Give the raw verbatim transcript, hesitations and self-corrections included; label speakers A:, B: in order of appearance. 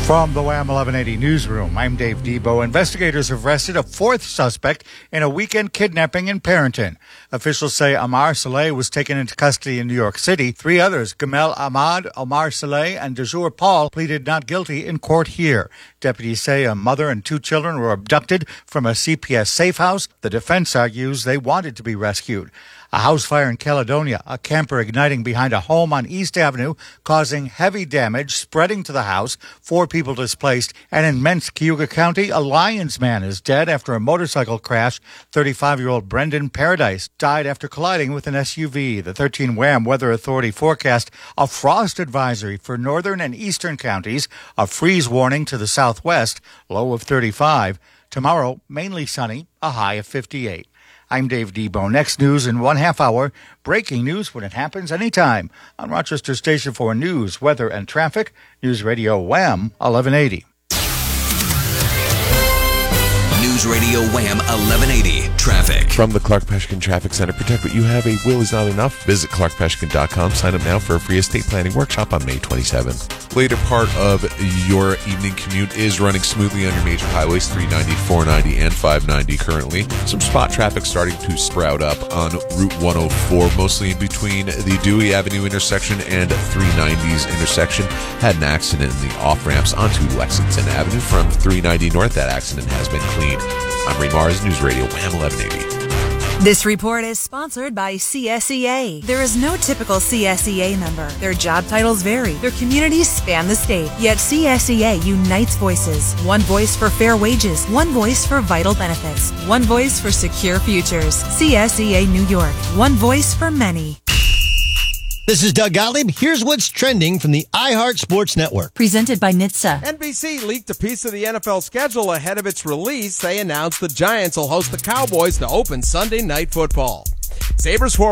A: From the Wham eleven eighty newsroom, I'm Dave Debo. Investigators have arrested a fourth suspect in a weekend kidnapping in Parenton. Officials say Amar Saleh was taken into custody in New York City. Three others, Gamel Ahmad, Omar Saleh, and Dejur Paul, pleaded not guilty in court here. Deputies say a mother and two children were abducted from a C P S safe house. The defense argues they wanted to be rescued. A house fire in Caledonia, a camper igniting behind a home on East Avenue, causing heavy damage, spreading to the house, four people displaced. And in Mence, Cayuga County, a Lyons man is dead after a motorcycle crash. thirty-five-year-old Brendan Paradise died after colliding with an S U V. The thirteen Wham Weather Authority forecast a frost advisory for northern and eastern counties, a freeze warning to the southwest, low of thirty-five. Tomorrow, mainly sunny, a high of fifty-eight. I'm Dave Debo. Next news in one half hour. Breaking news when it happens anytime. On Rochester Station for news, weather, and traffic. News Radio Wham eleven eighty.
B: News Radio Wham eleven eighty. Traffic.
C: From the Clark Peshkin Traffic Center, protect what you have. A will is not enough. Visit clark peshkin dot com. Sign up now for a free estate planning workshop on May twenty-seventh. Later part of your evening commute is running smoothly on your major highways, three ninety, four ninety, and five ninety currently. Some spot traffic starting to sprout up on Route one oh four, mostly in between the Dewey Avenue intersection and three ninety's intersection. Had an accident in the off-ramps onto Lexington Avenue from three ninety north. That accident has been cleaned. I'm Ray Mars, News Radio Wham eleven eighty.
D: This report is sponsored by C S E A. There is no typical C S E A member. Their job titles vary. Their communities span the state. Yet C S E A unites voices. One voice for fair wages. One voice for vital benefits. One voice for secure futures. C S E A New York. One voice for many.
E: This is Doug Gottlieb. Here's what's trending from the iHeart Sports Network.
D: Presented by N H T S A.
F: N B C leaked a piece of the N F L schedule ahead of its release. They announced the Giants will host the Cowboys to open Sunday Night Football. Sabres forward